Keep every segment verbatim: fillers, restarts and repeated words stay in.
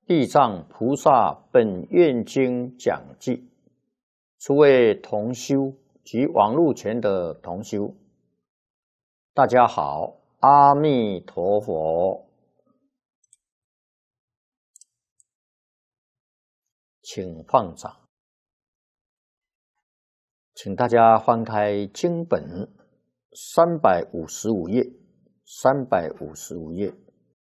地藏菩萨本愿经讲记，诸位同修及网络前的同修，大家好，阿弥陀佛。请放掌，请大家翻开经本三百五十五页，三百五十五页。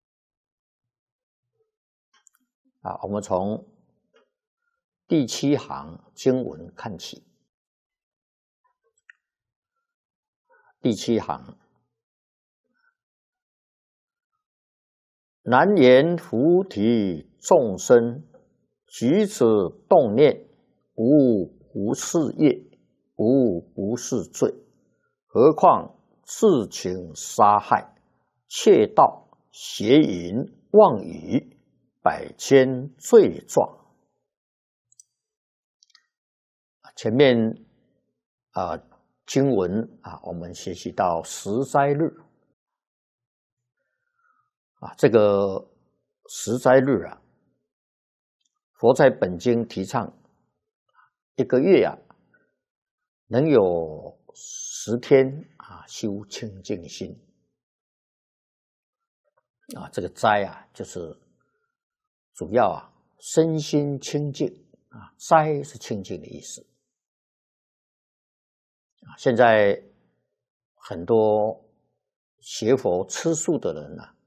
啊，我们从第七行经文看起。第七行，南言菩提众生，举止动念，无不是业，无不是罪。何况自情杀害、窃盗、邪淫、妄语，百千罪状。前面啊、呃、经文啊，我们学习到十斋日啊，这个十斋日啊，佛在本经提倡一个月啊，能有十天啊修清净心啊，这个斋啊，就是主要啊身心清净啊，斋是清净的意思啊。现在很多学佛吃素的人啊，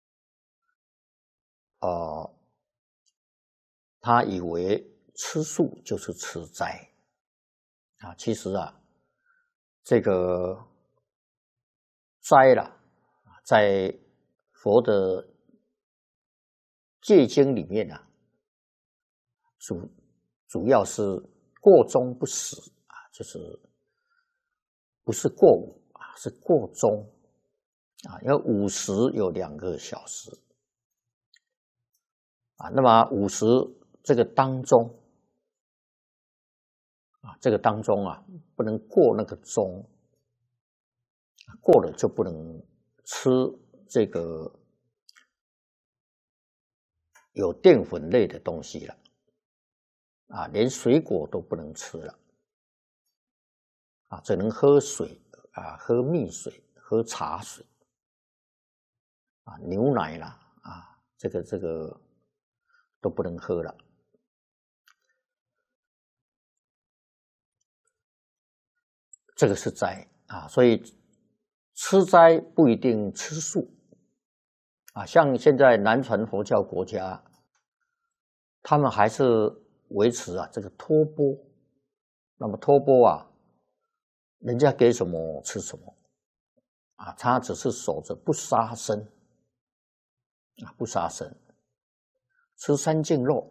呃，他以为吃素就是吃斋啊，其实啊，这个斋啦，在佛的戒经里面啊，主主要是过中不食啊，就是不是过午啊，是过中啊，因为午时有两个小时啊，那么午时这个当中啊，这个当中啊，不能过那个中，过了就不能吃这个有淀粉类的东西了啊，连水果都不能吃了啊，只能喝水啊，喝蜜水，喝茶水啊，牛奶啦啊，这个这个都不能喝了。这个是斋啊，所以吃斋不一定吃素啊。像现在南传佛教国家，他们还是维持啊这个托钵。那么托钵啊，人家给什么吃什么啊，他只是守着不杀生啊，不杀生，吃三净肉，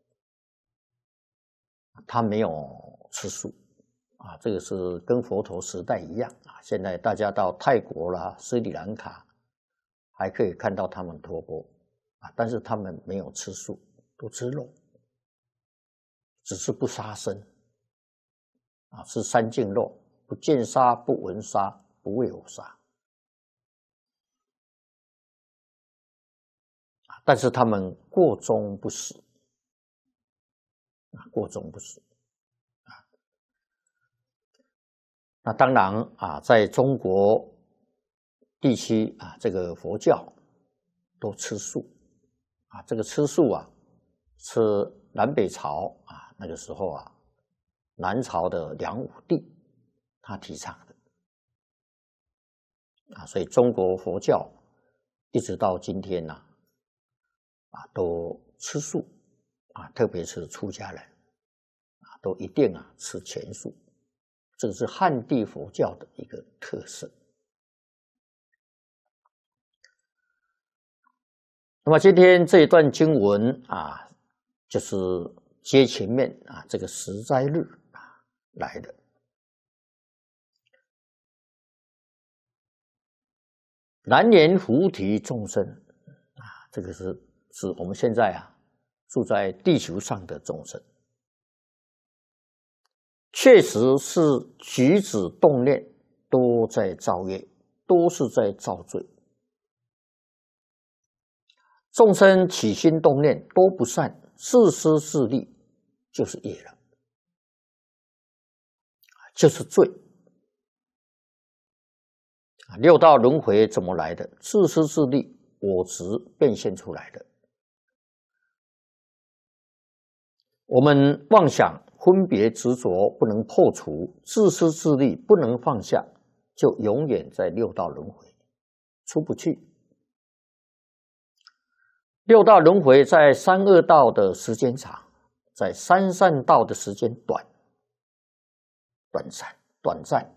他没有吃素。啊，这个是跟佛陀时代一样啊。现在大家到泰国啦、斯里兰卡，还可以看到他们托钵啊，但是他们没有吃素，都吃肉，只是不杀生啊，吃三净肉，不见杀、不闻杀、不为我杀啊。但是他们过中不食啊，过中不食。那当然啊，在中国地区啊，这个佛教都吃素啊。这个吃素啊，是南北朝啊那个时候啊，南朝的梁武帝他提倡的啊，所以中国佛教一直到今天呢啊，啊都吃素啊，特别是出家人啊，都一定啊吃全素。这是汉地佛教的一个特色。那么今天这一段经文啊，就是接前面啊这个十斋日啊来的。南言菩提众生啊，这个是指我们现在啊住在地球上的众生。确实是举止动念都在造业，都是在造罪。 众生起心动念都不善，自私自利，就是业了，就是罪。六道轮回怎么来的？自私自利，我执变现出来的。我们妄想、分别、执着不能破除，自私自利不能放下，就永远在六道轮回，出不去。六道轮回在三恶道的时间长，在三善道的时间短，短暂，短暂。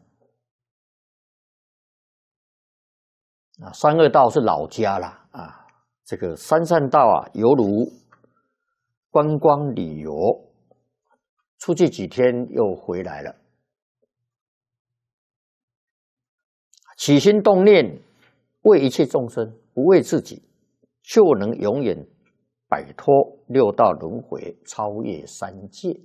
啊，三恶道是老家啦，啊，这个三善道啊，犹如观光旅游，出去几天又回来了。起心动念为一切众生，不为自己，就能永远摆脱六道轮回，超越三界。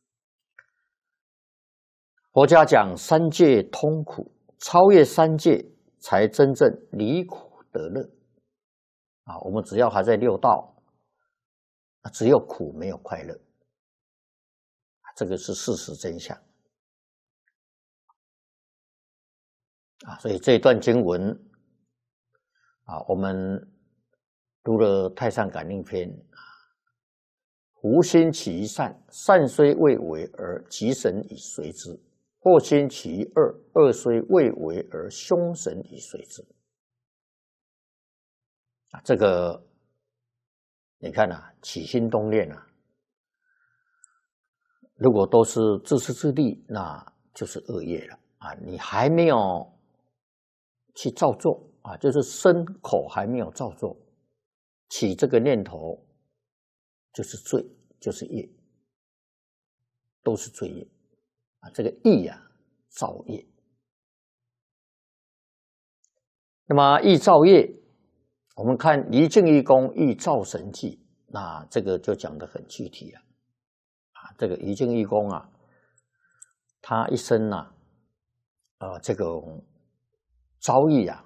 佛家讲三界通苦，超越三界才真正离苦得乐。啊，我们只要还在六道，只有苦没有快乐，这个是事实真相。啊，所以这一段经文啊，我们读了《太上感应篇》，无心起于善，善虽未为而吉神以随之；或心起于恶，恶虽未为而凶神以随之。啊，这个你看啊，起心动念啊，如果都是自私自利，那就是恶业了啊！你还没有去造作啊，就是身口还没有造作，起这个念头就是罪，就是业，都是罪业啊！这个意啊，造业。那么意造业，我们看离境义公欲造神迹，那这个就讲得很具体了啊！这个离境义公啊，他一生啊，呃，这个遭遇啊。